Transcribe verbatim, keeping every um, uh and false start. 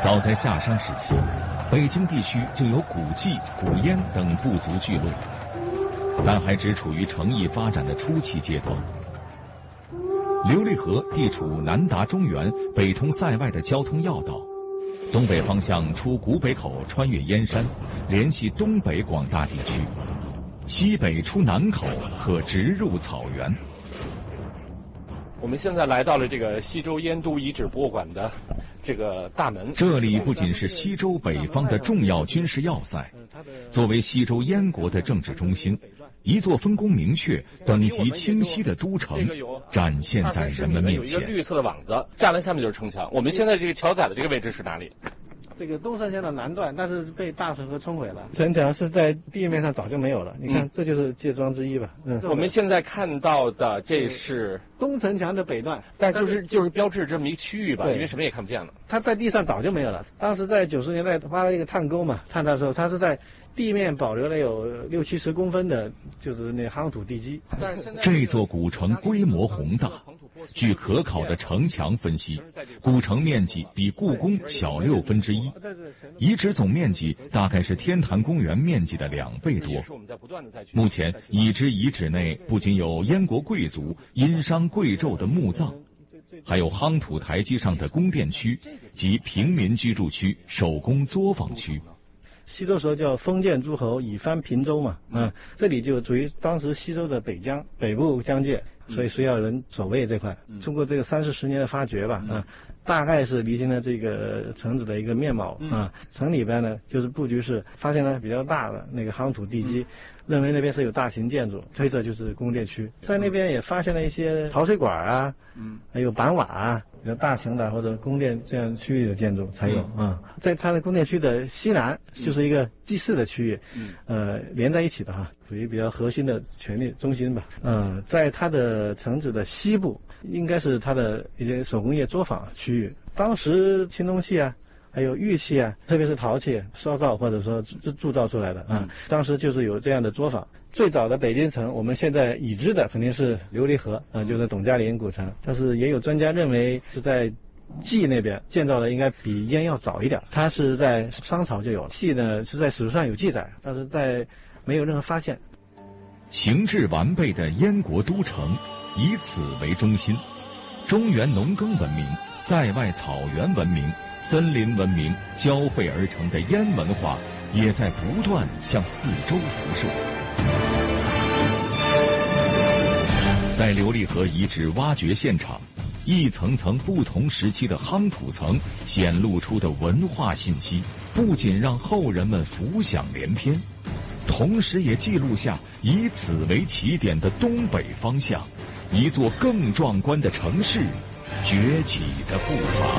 早在夏商时期，北京地区就有古纪、古燕等部族聚落，但还只处于城邑发展的初期阶段。琉璃河地处南达中原、北通塞外的交通要道，东北方向出古北口，穿越燕山，联系东北广大地区；西北出南口，可直入草原。 我们现在来到了这个西周燕都遗址博物馆的这个大门。 这里不仅是西周北方的重要军事要塞，作为西周燕国的政治中心，一座分工明确、等级清晰的都城展现在人们面前。 有一个绿色的网子，栅栏下面就是城墙。我们现在这个桥仔的这个位置是哪里？ 这个东城墙的南段，但是被大水河冲毁了，城墙是在地面上早就没有了。你看，嗯、这就是界桩之一吧？嗯， 我们现在看到的这是东城墙的北段， 但就是就是标志这么一个区域吧，因为什么也看不见了。 它在地上早就没有了。当时在九十年代挖了一个探沟嘛，探到的时候，它是在地面保留了有六七十公分的，就是那夯土地基。 这座古城规模宏大。据可考的城墙分析，古城面积比故宫小六分之一，遗址总面积大概是天坛公园面积的两倍多。目前已知遗址内不仅有燕国贵族、殷商贵胄的墓葬，还有夯土台基上的宫殿区及平民居住区、手工作坊区。 西周时候叫封建诸侯以藩平州嘛，嗯，这里就属于当时西周的北疆北部疆界，所以需要人守卫这块。通过这个三四十年的发掘吧，嗯，大概是厘清了这个城址的一个面貌啊。城里边呢，就是布局是发现了比较大的那个夯土地基，认为那边是有大型建筑，推测就是宫殿区。在那边也发现了一些陶水管啊，嗯，还有板瓦啊。比较大型的或者宫殿这样区域的建筑才有啊、嗯，在它的宫殿区的西南就是一个祭祀的区域，嗯，呃，连在一起的哈，属于比较核心的权力中心吧。呃，在它的城址的西部，应该是它的一些手工业作坊区域。当时青铜器啊，还有玉器啊，特别是陶器烧造或者说铸铸造出来的啊、嗯，当时就是有这样的作坊。最早的北京城，我们现在已知的肯定是琉璃河啊、呃，就是董家岭古城。但是也有专家认为是在蓟那边建造的，应该比燕要早一点。它是在商朝就有，蓟呢是在史书上有记载，但是在没有任何发现。 形制完备的燕国都城，以此为中心，中原农耕文明、塞外草原文明、森林文明交汇而成的燕文化，也在不断向四周辐射。在琉璃河遗址挖掘现场，一层层不同时期的夯土层显露出的文化信息，不仅让后人们浮想联翩，同时也记录下以此为起点的东北方向，一座更壮观的城市崛起的步伐。